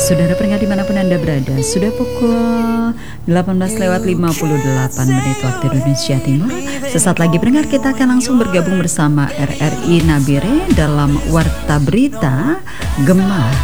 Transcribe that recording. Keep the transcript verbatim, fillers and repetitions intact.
Saudara pendengar dimanapun Anda berada, sudah pukul delapan belas lewat lima puluh delapan menit waktu Indonesia Timur. Sesaat lagi pendengar, kita akan langsung bergabung bersama R R I Nabire dalam Warta Berita Gemah